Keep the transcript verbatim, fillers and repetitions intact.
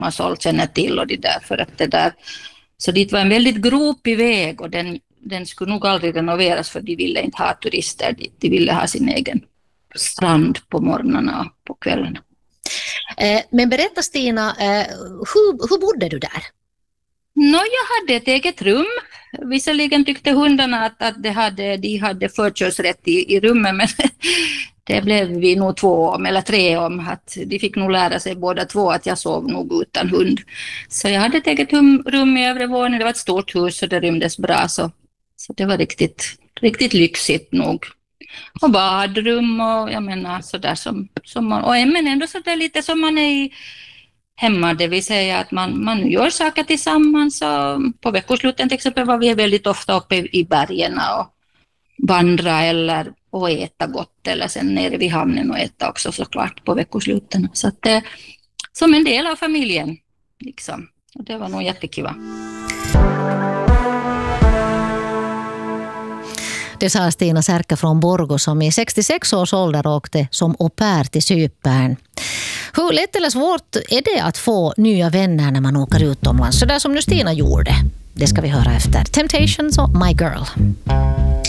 Massol känner till och det där, för att det där, så det var en väldigt gropig väg och den, den skulle nog aldrig renoveras för de ville inte ha turister dit, de ville ha sin egen strand på morgnarna och på kvällarna. Eh, men berätta Stina, eh, hur, hur bodde du där? Nå, jag hade ett eget rum. Visserligen tyckte hundarna att, att de, hade, de hade förkörsrätt i, i rummet, men det blev vi nog två om, eller tre om. Att de fick nog lära sig båda två att jag sov nog utan hund. Så jag hade ett eget rum, rum i övre våningen. Det var ett stort hus och det rymdes bra. Så, så det var riktigt, riktigt lyxigt nog. Och badrum och jag menar sådär som, som man, och men ändå sådär lite som man är i hemma, det vill säga att man, man gör saker tillsammans. Och på veckosluten till exempel var vi väldigt ofta uppe i, i bergen och vandra eller och äta gott, eller sen nere vid hamnen och äta också såklart på veckosluten. Så att det som en del av familjen liksom. Och det var nog jättekul. Det sa Stina Särkä från Borgå som i sextiosex års ålder åkte som au pair till Cypern. Hur lätt eller svårt är det att få nya vänner när man åker utomlands? Så där som nu Stina gjorde. Det ska vi höra efter Temptations och My Girl.